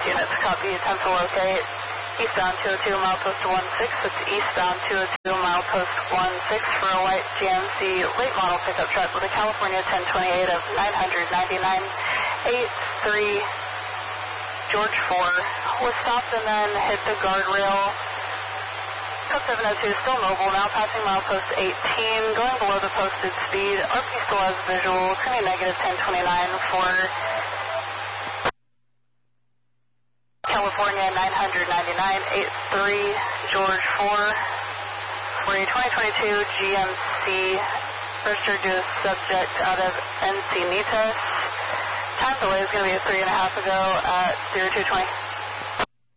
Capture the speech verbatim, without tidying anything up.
units, copy, ten to locate. Eastbound two oh two, milepost one six. It's eastbound two oh two, milepost one six for a white G M C late model pickup truck with a California ten twenty-eight of nine ninety-nine eighty-three George four. Was stopped and then hit the guardrail. Code seven oh two, still mobile, now passing milepost eighteen, going below the posted speed. R P still has visual, turning negative ten twenty-nine for California nine ninety-nine eighty-three George four for a twenty twenty-two G M C registered to a subject out of Encinitas. Time delay is going to be a three and a half ago at zero two twenty.